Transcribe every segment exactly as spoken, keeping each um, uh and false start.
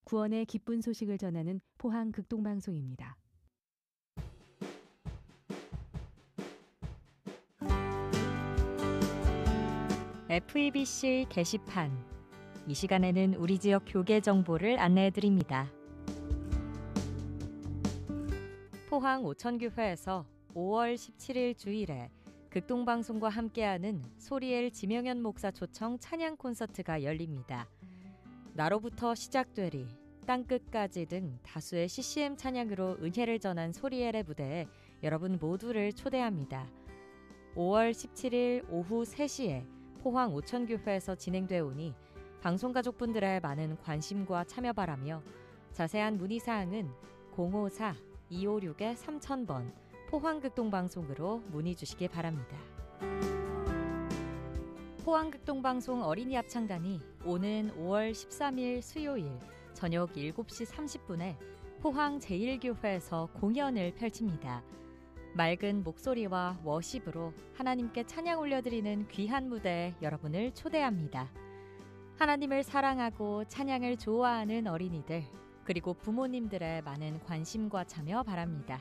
구원의 기쁜 소식을 전하는 포항 극동방송입니다. 에프이비씨 게시판. 이 시간에는 우리 지역 교계 정보를 안내해드립니다. 포항 오천교회에서 오월 십칠일 주일에 극동방송과 함께하는 소리엘 지명현 목사 초청 찬양 콘서트가 열립니다. 나로부터 시작되리, 땅끝까지 등 다수의 씨씨엠 찬양으로 은혜를 전한 소리엘의 무대에 여러분 모두를 초대합니다. 오월 십칠일 오후 세 시에 포항 오천교회에서 진행되어 오니 방송가족분들의 많은 관심과 참여 바라며 자세한 문의사항은 공오사 이오육 삼천 번 포항극동방송으로 문의 주시기 바랍니다. 포항극동방송 어린이 합창단이 오는 오월 십삼일 수요일 저녁 일곱 시 삼십 분에 포항 제일교회에서 공연을 펼칩니다. 맑은 목소리와 워십으로 하나님께 찬양 올려드리는 귀한 무대에 여러분을 초대합니다. 하나님을 사랑하고 찬양을 좋아하는 어린이들, 그리고 부모님들의 많은 관심과 참여 바랍니다.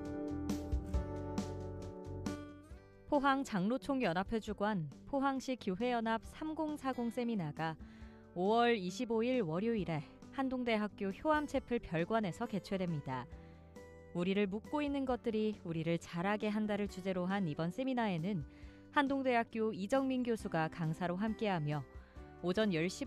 포항 장로총연합회 주관 포항시 교회연합 삼공사공 세미나가 오월 이십오일 월요일에 한동대학교 효암채플 별관에서 개최됩니다. 우리를 묶고 있는 것들이 우리를 자라게 한다를 주제로 한 이번 세미나에는 한동대학교 이정민 교수가 강사로 함께하며 오전 열 시